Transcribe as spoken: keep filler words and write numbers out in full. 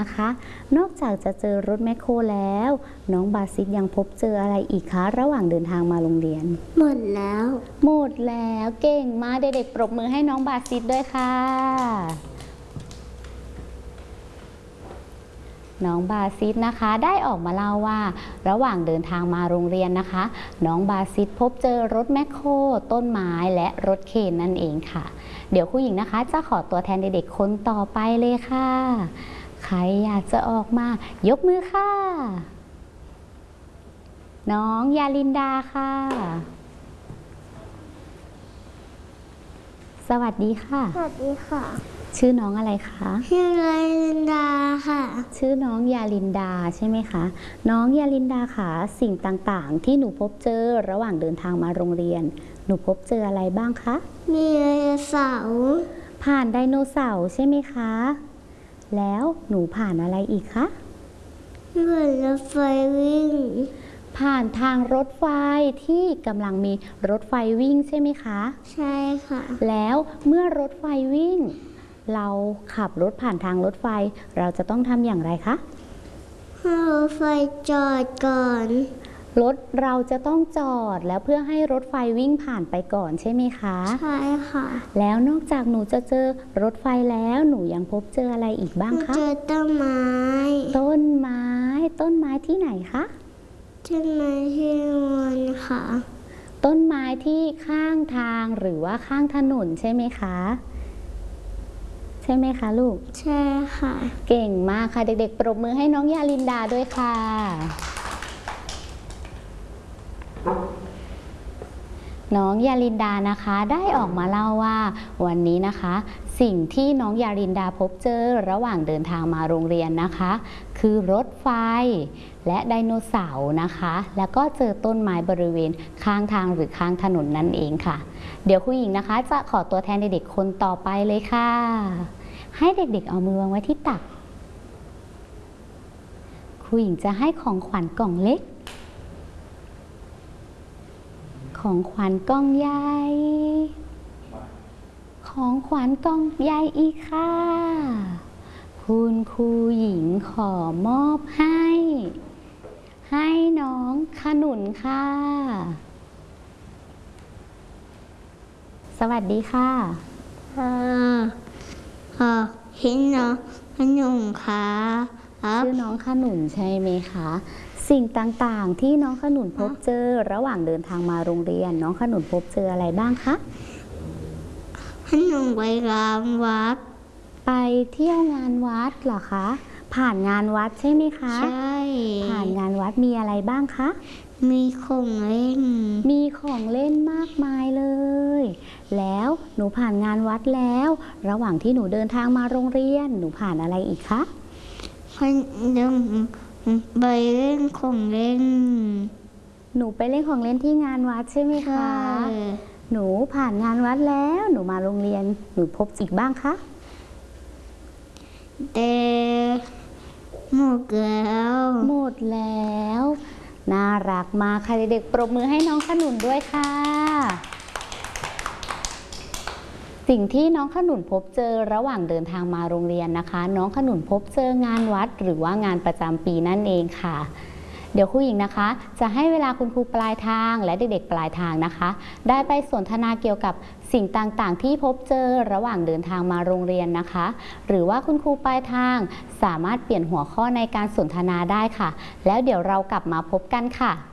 นะคะ นอกจากจะเจอรถแมคโครแล้วน้องบาซิสยังพบเจออะไรอีกคะระหว่างเดินทางมาโรงเรียนหมดแล้วหมดแล้วเก่งมากเด็กๆปรบมือให้น้องบาซิสด้วยค่ะน้องบาซิสนะคะได้ออกมาเล่าว่าระหว่างเดินทางมาโรงเรียนนะคะน้องบาซิสพบเจอรถแมคโครต้นไม้และรถเคนนั่นเองค่ะเดี๋ยวครูหญิงนะคะจะขอตัวแทนเด็กๆคนต่อไปเลยค่ะใครอยากจะออกมายกมือค่ะน้องยาลินดาค่ะสวัสดีค่ะสวัสดีค่ะชื่อน้องอะไรคะชื่อยาลินดาค่ะชื่อน้องยาลินดาใช่ไหมคะน้องยาลินดาค่ะสิ่งต่างๆที่หนูพบเจอระหว่างเดินทางมาโรงเรียนหนูพบเจออะไรบ้างคะมีไดโนเสาร์ผ่านไดโนเสาร์ใช่ไหมคะแล้วหนูผ่านอะไรอีกคะเหมือนรถไฟวิ่งผ่านทางรถไฟที่กำลังมีรถไฟวิ่งใช่ไหมคะใช่ค่ะแล้วเมื่อรถไฟวิ่งเราขับรถผ่านทางรถไฟเราจะต้องทำอย่างไรคะให้รถไฟจอดก่อนรถเราจะต้องจอดแล้วเพื่อให้รถไฟวิ่งผ่านไปก่อนใช่ไหมคะใช่ค่ะแล้วนอกจากหนูจะเจอรถไฟแล้วหนูยังพบเจออะไรอีกบ้างคะเจอต้นไม้ต้นไม้ต้นไม้ที่ไหนคะต้นไม้ที่วนค่ะต้นไม้ที่ข้างทางหรือว่าข้างถนนใช่ไหมคะใช่ไหมคะลูกใช่ค่ะเก่งมากค่ะเด็กๆปรบมือให้น้องยาลินดาด้วยค่ะน้องยาลินดานะคะได้ออกมาเล่าว่าวันนี้นะคะสิ่งที่น้องยาลินดาพบเจอระหว่างเดินทางมาโรงเรียนนะคะคือรถไฟและไดโนเสาร์นะคะแล้วก็เจอต้นไม้บริเวณข้างทางหรือข้างถนนนั่นเองค่ะเดี๋ยวครูหญิงนะคะจะขอตัวแทนเด็กๆคนต่อไปเลยค่ะให้เด็กๆเอามือวางไว้ที่ตักครูหญิงจะให้ของขวัญกล่องเล็กของขวัญกล่องใหญ่ของขวัญกล่องใหญ่อีกค่ะคุณครูหญิงขอมอบให้ให้น้องขนุนค่ะสวัสดีค่ะค่ะค่ะชื่อน้องขนุนค่ะชื่อน้องขนุนใช่ไหมคะสิ่งต่างๆที่น้องขนุนพบเจอระหว่างเดินทางมาโรงเรียนน้องขนุนพบเจออะไรบ้างคะขนุนไปงานวัดไปเที่ยวงานวัดเหรอคะผ่านงานวัดใช่ไหมคะใช่ผ่านงานวัดมีอะไรบ้างคะมีของเล่นมีของเล่นมากมายเลยแล้วหนูผ่านงานวัดแล้วระหว่างที่หนูเดินทางมาโรงเรียนหนูผ่านอะไรอีกคะขนมไปเล่นของเล่นหนูไปเล่นของเล่นที่งานวัดใช่ไหมคะหนูผ่านงานวัดแล้วหนูมาโรงเรียนหนูพบอีกบ้างคะเด็กหมดแล้วหมดแล้วน่ารักมากค่ะเด็กๆปรบมือให้น้องขนุนด้วยค่ะสิ่งที่น้องขนุนพบเจอระหว่างเดินทางมาโรงเรียนนะคะน้องขนุนพบเจองานวัดหรือว่างานประจำปีนั่นเองค่ะเดี๋ยวครูหญิงนะคะจะให้เวลาคุณครูปลายทางและเด็กๆปลายทางนะคะได้ไปสนทนาเกี่ยวกับสิ่งต่างๆที่พบเจอระหว่างเดินทางมาโรงเรียนนะคะหรือว่าคุณครูปลายทางสามารถเปลี่ยนหัวข้อในการสนทนาได้ค่ะแล้วเดี๋ยวเรากลับมาพบกันค่ะ